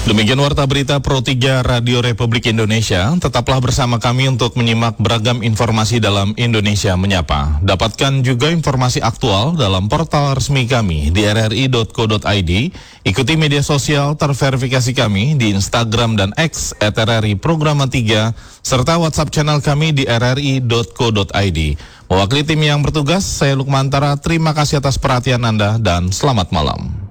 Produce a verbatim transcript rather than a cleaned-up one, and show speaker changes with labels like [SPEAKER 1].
[SPEAKER 1] Demikian Warta Berita Pro tiga Radio Republik Indonesia. Tetaplah bersama kami untuk menyimak beragam informasi dalam Indonesia Menyapa. Dapatkan juga informasi aktual dalam portal resmi kami di r r i dot co dot i d. Ikuti media sosial terverifikasi kami di Instagram dan X at r r i programa tiga, serta WhatsApp channel kami di r r i dot co dot i d. Mewakili tim yang bertugas, saya Lukmantara. Terima kasih atas perhatian Anda dan selamat malam.